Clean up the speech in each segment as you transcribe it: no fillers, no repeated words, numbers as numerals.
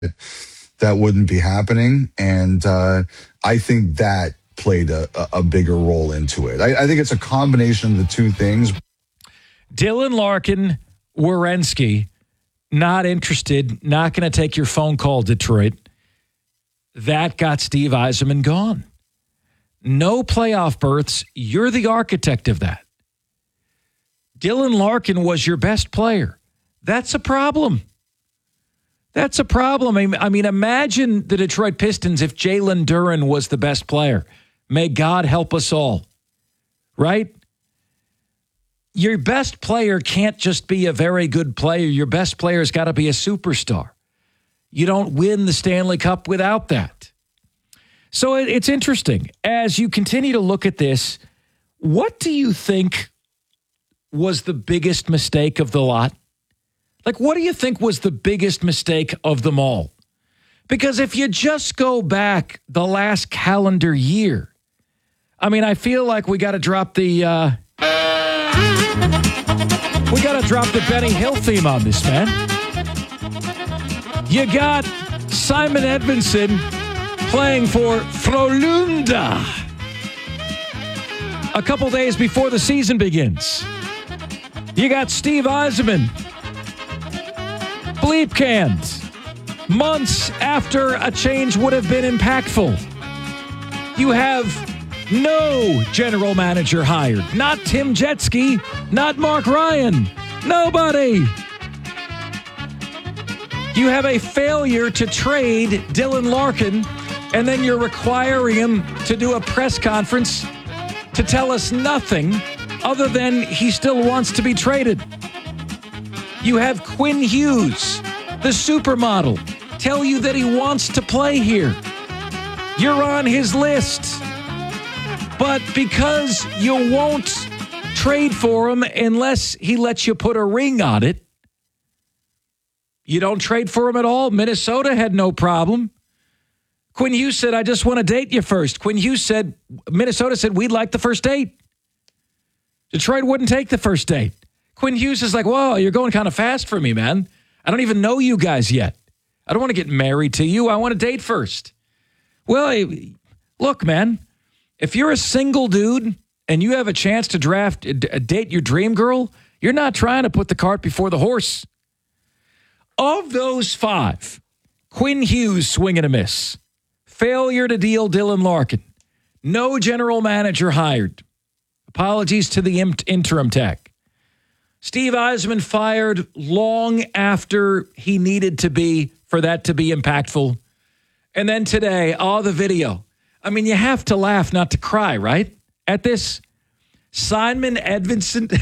that wouldn't be happening. And I think that played a bigger role into it. I think it's a combination of the two things. Dylan Larkin, Werenski, not interested, not going to take your phone call, Detroit. That got Steve Yzerman gone. No playoff berths. You're the architect of that. Dylan Larkin was your best player. That's a problem. That's a problem. I mean, imagine the Detroit Pistons if Jalen Duren was the best player. May God help us all. Right? Your best player can't just be a very good player. Your best player's got to be a superstar. You don't win the Stanley Cup without that. So it's interesting. As you continue to look at this, what do you think was the biggest mistake of the lot? Like, what do you think was the biggest mistake of them all? Because if you just go back the last calendar year, I mean, I feel like we got to drop the Benny Hill theme on this, man. You got Simon Edvinsson playing for Frölunda a couple days before the season begins. You got Steve Yzerman bleep canned months after a change would have been impactful. You have no general manager hired. Not Tim Jetski, not Mark Ryan. Nobody. You have a failure to trade Dylan Larkin, and then you're requiring him to do a press conference to tell us nothing other than he still wants to be traded. You have Quinn Hughes, the supermodel, tell you that he wants to play here. You're on his list. But because you won't trade for him unless he lets you put a ring on it, you don't trade for him at all. Minnesota had no problem. Quinn Hughes said, I just want to date you first. Quinn Hughes said, Minnesota said, we'd like the first date. Detroit wouldn't take the first date. Quinn Hughes is like, whoa, you're going kind of fast for me, man. I don't even know you guys yet. I don't want to get married to you. I want to date first. Well, look, man, if you're a single dude and you have a chance to date your dream girl, you're not trying to put the cart before the horse. Of those five, Quinn Hughes swing and a miss. Failure to deal Dylan Larkin. No general manager hired. Apologies to the interim tech. Steve Yzerman fired long after he needed to be for that to be impactful. And then today, the video. I mean, you have to laugh not to cry, right? At this. Simon Edvinsson.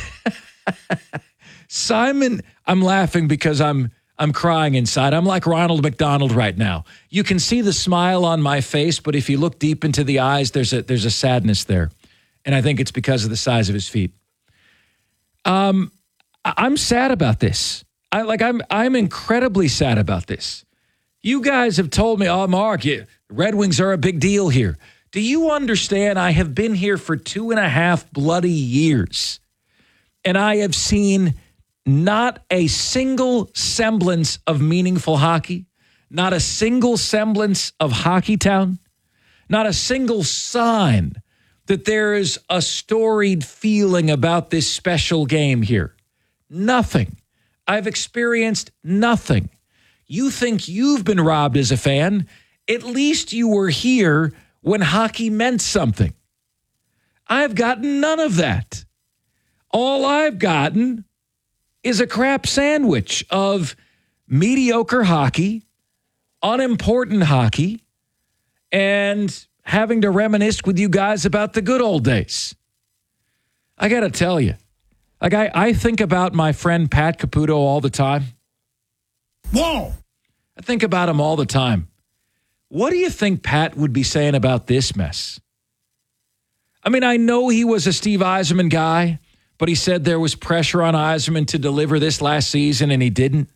I'm laughing because I'm crying inside. I'm like Ronald McDonald right now. You can see the smile on my face, but if you look deep into the eyes, there's a sadness there. And I think it's because of the size of his feet. I'm sad about this. I'm incredibly sad about this. You guys have told me, Mark, Red Wings are a big deal here. Do you understand? I have been here for 2.5 bloody years, and I have seen not a single semblance of meaningful hockey, not a single semblance of Hockey Town, not a single sign that there is a storied feeling about this special game here. Nothing. I've experienced nothing. You think you've been robbed as a fan? At least you were here when hockey meant something. I've gotten none of that. All I've gotten is a crap sandwich of mediocre hockey, unimportant hockey, and having to reminisce with you guys about the good old days. I got to tell you, I think about my friend Pat Caputo all the time. Whoa! I think about him all the time. What do you think Pat would be saying about this mess? I mean, I know he was a Steve Yzerman guy, but he said there was pressure on Yzerman to deliver this last season, and he didn't.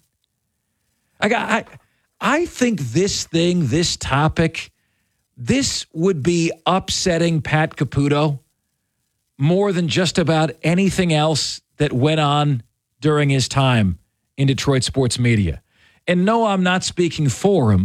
I think this topic, this would be upsetting Pat Caputo more than just about anything else that went on during his time in Detroit sports media. And no, I'm not speaking for him.